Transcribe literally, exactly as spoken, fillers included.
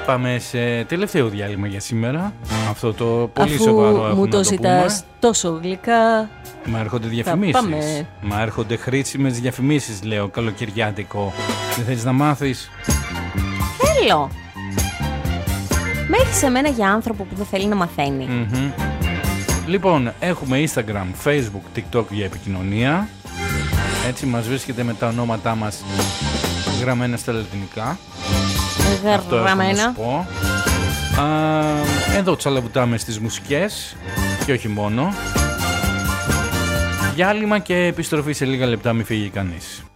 Πάμε σε τελευταίο διάλειμμα για σήμερα. Αυτό το πολύ Αφού σοβαρό μου το ζητάς τόσο γλυκά. Μα έρχονται διαφημίσεις. Μα έρχονται χρήσιμες διαφημίσεις, λέω, καλοκαιριάτικο. Δεν θέλεις να μάθεις? Θέλω. Με έχεις σε μένα για άνθρωπο που δεν θέλει να μαθαίνει. Mm-hmm. Λοιπόν, έχουμε Instagram, Facebook, TikTok για επικοινωνία. Έτσι μας βρίσκεται με τα ονόματά μας γραμμένα στα λατινικά. Γραμμένα. πω. Α, εδώ τσαλαβουτάμε στις μουσικές και όχι μόνο. Διάλειμμα και επιστροφή σε λίγα λεπτά, μη φύγει κανείς.